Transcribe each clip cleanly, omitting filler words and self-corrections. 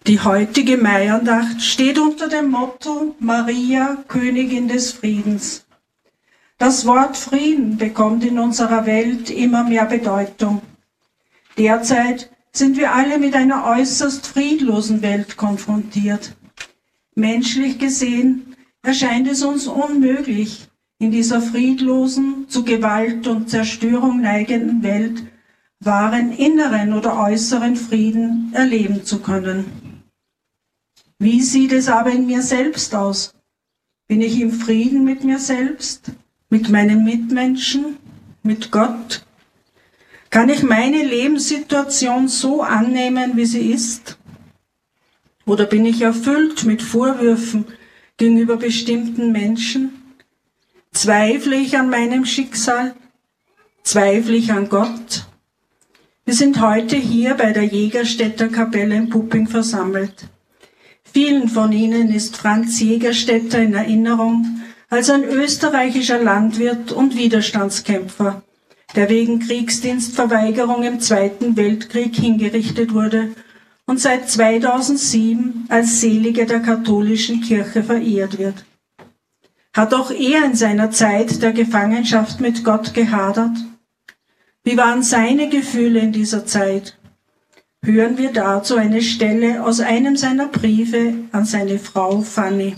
Die heutige Maiandacht steht unter dem Motto Maria, Königin des Friedens. Das Wort Frieden bekommt in unserer Welt immer mehr Bedeutung. Derzeit sind wir alle mit einer äußerst friedlosen Welt konfrontiert. Menschlich gesehen erscheint es uns unmöglich, in dieser friedlosen, zu Gewalt und Zerstörung neigenden Welt wahren inneren oder äußeren Frieden erleben zu können. Wie sieht es aber in mir selbst aus? Bin ich im Frieden mit mir selbst, mit meinen Mitmenschen, mit Gott? Kann ich meine Lebenssituation so annehmen, wie sie ist? Oder bin ich erfüllt mit Vorwürfen gegenüber bestimmten Menschen? Zweifle ich an meinem Schicksal? Zweifle ich an Gott? Wir sind heute hier bei der Jägerstätter Kapelle in Pupping versammelt. Vielen von Ihnen ist Franz Jägerstätter in Erinnerung als ein österreichischer Landwirt und Widerstandskämpfer, der wegen Kriegsdienstverweigerung im Zweiten Weltkrieg hingerichtet wurde und seit 2007 als Selige der katholischen Kirche verehrt wird. Hat auch er in seiner Zeit der Gefangenschaft mit Gott gehadert? Wie waren seine Gefühle in dieser Zeit? Hören wir dazu eine Stelle aus einem seiner Briefe an seine Frau Fanny.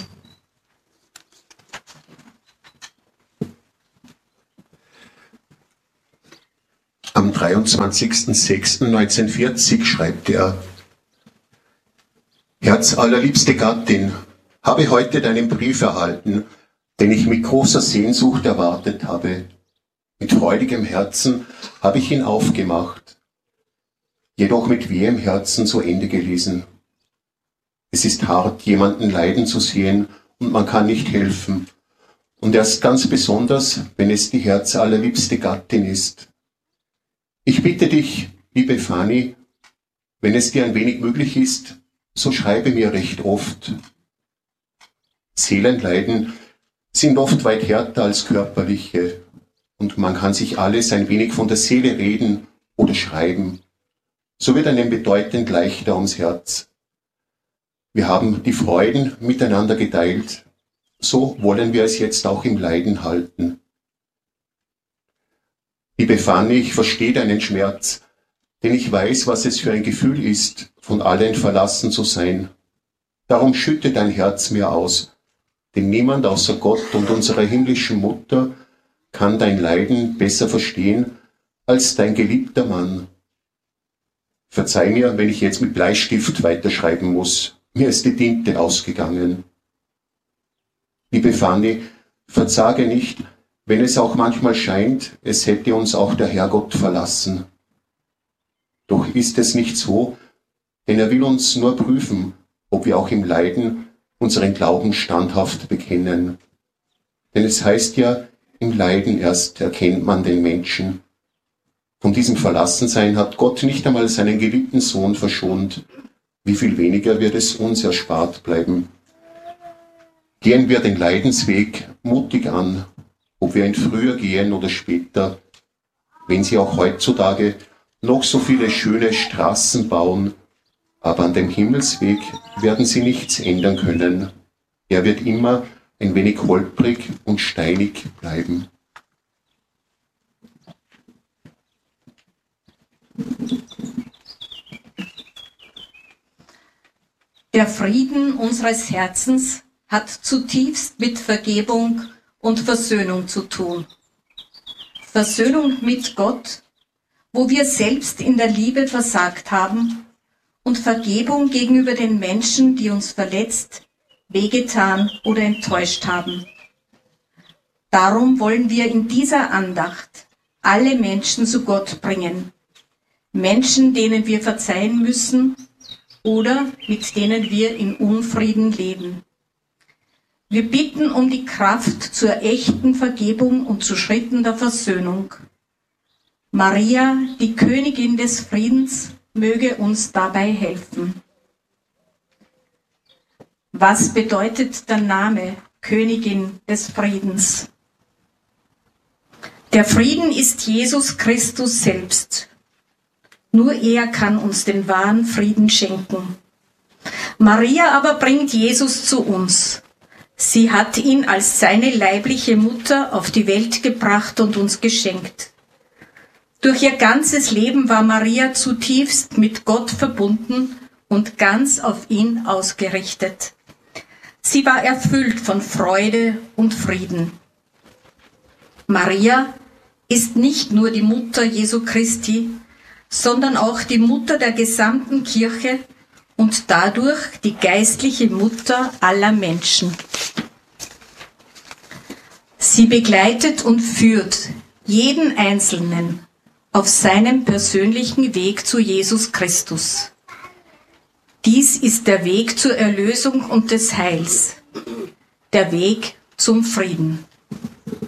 Am 23.06.1940 schreibt er: Herz allerliebste Gattin, habe heute deinen Brief erhalten, den ich mit großer Sehnsucht erwartet habe. Mit freudigem Herzen habe ich ihn aufgemacht, jedoch mit wehem Herzen zu Ende gelesen. Es ist hart, jemanden leiden zu sehen, und man kann nicht helfen. Und erst ganz besonders, wenn es die herzallerliebste Gattin ist. Ich bitte dich, liebe Fanny, wenn es dir ein wenig möglich ist, so schreibe mir recht oft. Seelenleiden sind oft weit härter als körperliche, und man kann sich alles ein wenig von der Seele reden oder schreiben. So wird einem bedeutend leichter ums Herz. Wir haben die Freuden miteinander geteilt, so wollen wir es jetzt auch im Leiden halten. Liebe Fanny, ich verstehe deinen Schmerz, denn ich weiß, was es für ein Gefühl ist, von allen verlassen zu sein. Darum schütte dein Herz mir aus, denn niemand außer Gott und unserer himmlischen Mutter kann dein Leiden besser verstehen als dein geliebter Mann. Verzeih mir, wenn ich jetzt mit Bleistift weiterschreiben muss. Mir ist die Tinte ausgegangen. Liebe Fanny, verzage nicht, wenn es auch manchmal scheint, es hätte uns auch der Herrgott verlassen. Doch ist es nicht so, denn er will uns nur prüfen, ob wir auch im Leiden unseren Glauben standhaft bekennen. Denn es heißt ja, im Leiden erst erkennt man den Menschen. Von diesem Verlassensein hat Gott nicht einmal seinen geliebten Sohn verschont. Wie viel weniger wird es uns erspart bleiben? Gehen wir den Leidensweg mutig an, ob wir ihn früher gehen oder später, wenn sie auch heutzutage noch so viele schöne Straßen bauen, aber an dem Himmelsweg werden sie nichts ändern können. Er wird immer ein wenig holprig und steinig bleiben. Der Frieden unseres Herzens hat zutiefst mit Vergebung und Versöhnung zu tun. Versöhnung mit Gott, wo wir selbst in der Liebe versagt haben, und Vergebung gegenüber den Menschen, die uns verletzt, wehgetan oder enttäuscht haben. Darum wollen wir in dieser Andacht alle Menschen zu Gott bringen. Menschen, denen wir verzeihen müssen oder mit denen wir in Unfrieden leben. Wir bitten um die Kraft zur echten Vergebung und zu Schritten der Versöhnung. Maria, die Königin des Friedens, möge uns dabei helfen. Was bedeutet der Name Königin des Friedens? Der Frieden ist Jesus Christus selbst. Nur er kann uns den wahren Frieden schenken. Maria aber bringt Jesus zu uns. Sie hat ihn als seine leibliche Mutter auf die Welt gebracht und uns geschenkt. Durch ihr ganzes Leben war Maria zutiefst mit Gott verbunden und ganz auf ihn ausgerichtet. Sie war erfüllt von Freude und Frieden. Maria ist nicht nur die Mutter Jesu Christi, sondern auch die Mutter der gesamten Kirche und dadurch die geistliche Mutter aller Menschen. Sie begleitet und führt jeden Einzelnen auf seinem persönlichen Weg zu Jesus Christus. Dies ist der Weg zur Erlösung und des Heils, der Weg zum Frieden.